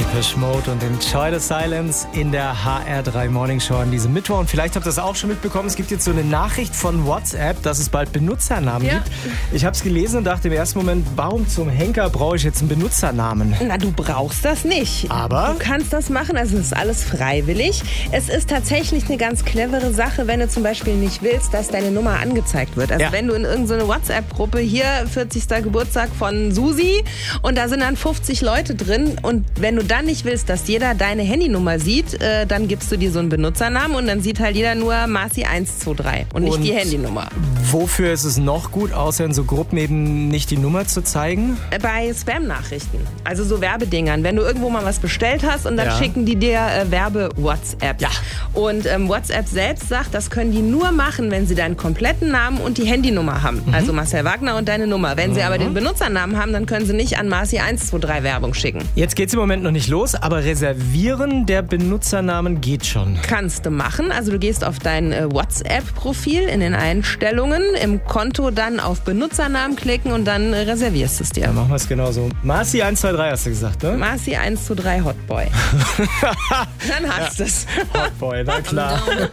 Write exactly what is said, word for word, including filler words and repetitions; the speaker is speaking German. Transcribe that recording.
Depeche Mode und Enjoy the Silence in der H R drei Morning Show an diesem Mittwoch. Und vielleicht habt ihr das auch schon mitbekommen, es gibt jetzt so eine Nachricht von WhatsApp, dass es bald Benutzernamen Ja. gibt. Ich habe es gelesen und dachte im ersten Moment, warum zum Henker brauche ich jetzt einen Benutzernamen? Na, du brauchst das nicht. Aber? Du kannst das machen, also es ist alles freiwillig. Es ist tatsächlich eine ganz clevere Sache, wenn du zum Beispiel nicht willst, dass deine Nummer angezeigt wird. Also Ja. wenn du in irgendeine WhatsApp-Gruppe, hier vierzigster Geburtstag von Susi und da sind dann fünfzig Leute drin und wenn du dann nicht willst, dass jeder deine Handynummer sieht, äh, dann gibst du dir so einen Benutzernamen und dann sieht halt jeder nur Marci eins zwei drei und nicht Und die Handynummer. Wofür ist es noch gut, außer in so Gruppen eben nicht die Nummer zu zeigen? Bei Spam-Nachrichten, also so Werbedingern, wenn du irgendwo mal was bestellt hast und dann Ja. schicken die dir äh, Werbe-WhatsApp. Ja. Und ähm, WhatsApp selbst sagt, das können die nur machen, wenn sie deinen kompletten Namen und die Handynummer haben. Mhm. Also Marcel Wagner und deine Nummer. Wenn sie aber den Benutzernamen haben, dann können sie nicht an Marci eins zwei drei Werbung schicken. Jetzt geht's im Moment noch nicht los, aber Reservieren der Benutzernamen geht schon. Kannst du machen. Also du gehst auf dein äh, WhatsApp-Profil in den Einstellungen, im Konto dann auf Benutzernamen klicken und dann äh, reservierst du es dir. Dann machen wir es genauso. Marci eins zwei drei hast du gesagt, ne? Marci eins zwei drei Hotboy. Dann hast du es. Hotboy, na klar.